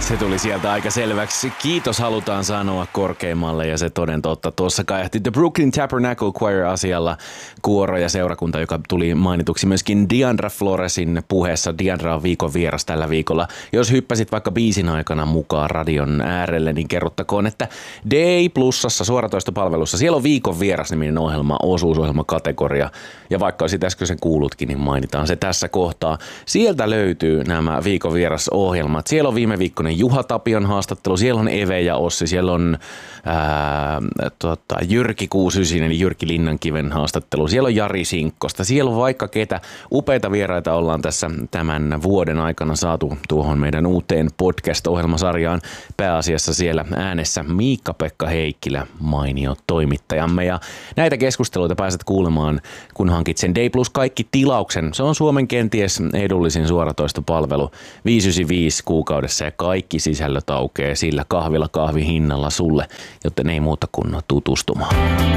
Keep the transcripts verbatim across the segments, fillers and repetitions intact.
Se tuli sieltä aika selväksi. Kiitos halutaan sanoa korkeimmalle ja se toden totta. Tuossa kajahti The Brooklyn Tabernacle Choir asialla kuoro ja seurakunta, joka tuli mainituksi myöskin Diandra Floresin puheessa. Diandra on viikon vieras tällä viikolla. Jos hyppäsit vaikka biisin aikana mukaan radion äärelle, niin kerrottakoon, että D Plusassa suoratoistopalvelussa siellä on viikon vieras niminen ohjelma, osuusohjelmakategoria. Ja vaikka olisit äsken kuullutkin, niin mainitaan se tässä kohtaa. Sieltä löytyy nämä viikon vierasohjelmat. Siellä on viime viikkoinen Juha Tapion haastattelu, siellä on Eve ja Ossi, siellä on ää, tota, Jyrki kuusikymmentäyhdeksän eli Jyrki Linnankiven haastattelu, siellä on Jari Sinkkosta, siellä on vaikka ketä. Upeita vieraita ollaan tässä tämän vuoden aikana saatu tuohon meidän uuteen podcast-ohjelmasarjaan. Pääasiassa siellä äänessä Miikka-Pekka Heikkilä, mainio toimittajamme. Ja näitä keskusteluita pääset kuulemaan, kun hankit sen D Plus kaikki tilauksen. Se on Suomen kenties edullisin suoratoistopalvelu, viisi yhdeksänkymmentäviisi kuukaudessa ja kaikki sisällöt aukeaa sillä kahvilla kahvihinnalla sulle, joten ei muuta kuin tutustumaan.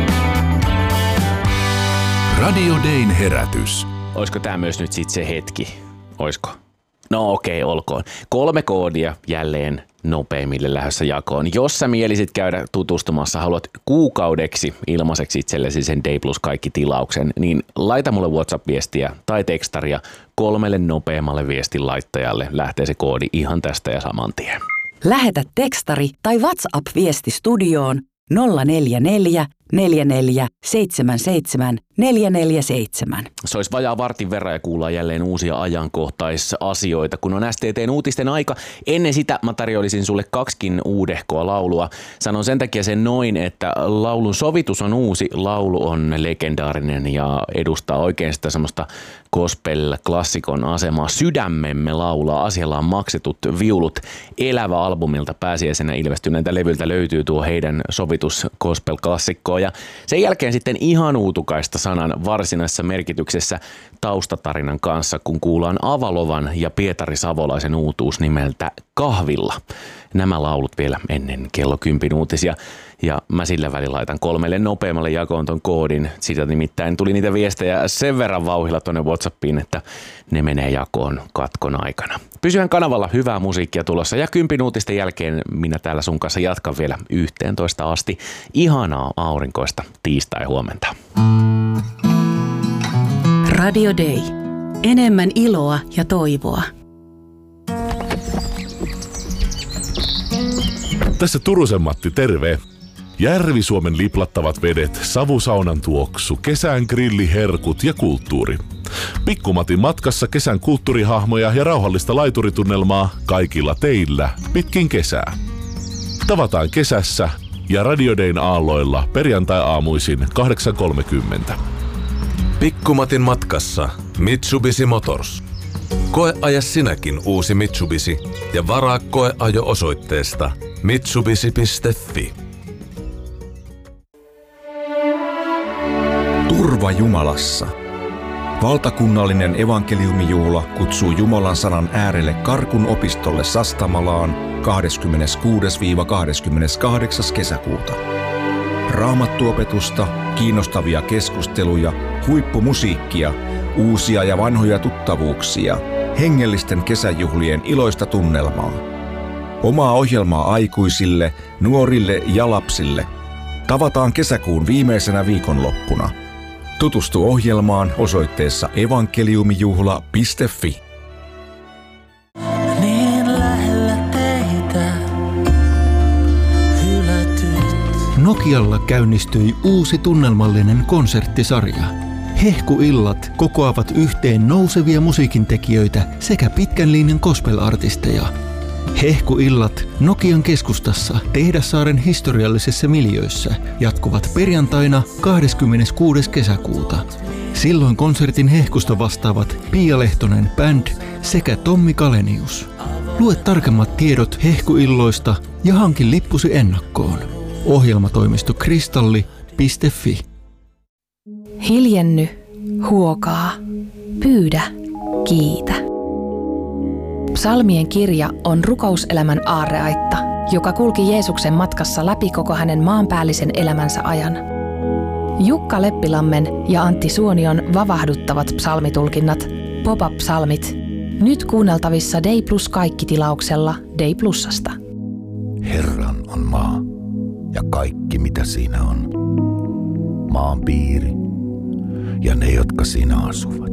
Radio Dayn herätys. Olisiko tämä myös nyt sitten se hetki? Oisko? No okei, okay, olkoon. Kolme koodia jälleen nopeimmille lähdössä jakoon. Jos sä mielisit käydä tutustumassa, haluat kuukaudeksi ilmaiseksi itsellesi sen D Plus kaikki tilauksen, niin laita mulle WhatsApp-viestiä tai tekstaria kolmelle nopeammalle viestin laittajalle. Lähtee se koodi ihan tästä ja saman tien. Lähetä tekstari tai WhatsApp-viesti studioon nolla neljä neljä neljä neljä seitsemän seitsemän neljä neljä seitsemän. Se olisi vajaa vartin verran ja kuullaan jälleen uusia ajankohtaisasioita, kun on S T T:n uutisten aika. Ennen sitä mä tarjoilisin sulle kaksikin uudehkoa laulua. Sanon sen takia sen noin, että laulun sovitus on uusi, laulu on legendaarinen ja edustaa oikein sitä semmoista gospel-klassikon asemaa. Sydämemme laulaa, asialla on maksetut viulut. Elävä albumilta pääsiäisenä ilmestyneeltä levyltä löytyy tuo heidän sovitus gospel-klassikkoon. Ja sen jälkeen sitten ihan uutukaista sanan varsinaisessa merkityksessä taustatarinan kanssa, kun kuullaan Avalovan ja Pietari Savolaisen uutuus nimeltä Kahvilla. Nämä laulut vielä ennen kello kympin uutisia. Ja mä sillä välin laitan kolmelle nopeammalle jakoon ton koodin. Siitä nimittäin tuli niitä viestejä sen verran vauhilla tonne WhatsAppiin, että ne menee jakoon katkon aikana. Pysyhän kanavalla, hyvää musiikkia tulossa. Ja kympin uutisten jälkeen minä täällä sun kanssa jatkan vielä yhteentoista asti. Ihanaa aurinkoista tiistai-huomenta. Radio Day. Enemmän iloa ja toivoa. Tässä Turusen Matti, terve! Järvi-Suomen liplattavat vedet, savusaunan tuoksu, kesän grilliherkut ja kulttuuri. Pikkumatin matkassa kesän kulttuurihahmoja ja rauhallista laituritunnelmaa kaikilla teillä pitkin kesää. Tavataan kesässä ja Radio Dayn aalloilla perjantai-aamuisin kahdeksan kolmekymmentä. Pikkumatin matkassa Mitsubishi Motors. Koeaja sinäkin uusi Mitsubishi ja varaa koeajo osoitteesta mitsubishi piste fi. Turva Jumalassa. Valtakunnallinen evankeliumijuhla kutsuu Jumalan sanan äärelle Karkun opistolle Sastamalaan kahdeskymmeneskuudes kahdeskymmeneskahdeksas kesäkuuta. Raamattuopetusta, kiinnostavia keskusteluja, huippumusiikkia, uusia ja vanhoja tuttavuuksia, hengellisten kesäjuhlien iloista tunnelmaa. Omaa ohjelmaa aikuisille, nuorille ja lapsille. Tavataan kesäkuun viimeisenä viikonloppuna. Tutustu ohjelmaan osoitteessa evankeliumijuhla piste fi. Niin lähellä teitä hylätyt. Nokialla käynnistyi uusi tunnelmallinen konserttisarja. Hehkuillat kokoavat yhteen nousevia musiikintekijöitä sekä pitkän linjan gospel-artisteja. Hehkuillat Nokian keskustassa Tehdassaaren historiallisessa miljöössä jatkuvat perjantaina kahdeskymmeneskuudes kesäkuuta. Silloin konsertin hehkusta vastaavat Pia Lehtonen Band sekä Tommi Kalenius. Lue tarkemmat tiedot hehkuilloista ja hankin lippusi ennakkoon. Ohjelmatoimisto kristalli piste fi. Hiljenny, huokaa, pyydä, kiitä. Psalmien kirja on rukouselämän aarreaitta, joka kulki Jeesuksen matkassa läpi koko hänen maanpäällisen elämänsä ajan. Jukka Leppilammen ja Antti Suonion vavahduttavat psalmitulkinnat, pop-up-psalmit, Nyt kuunneltavissa Day Plus kaikki tilauksella Day Plusasta. Herran on maa ja kaikki mitä siinä on. Maan piiri ja ne, jotka siinä asuvat.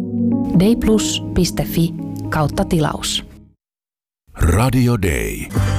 dayplus piste fi kautta tilaus. Radio Day.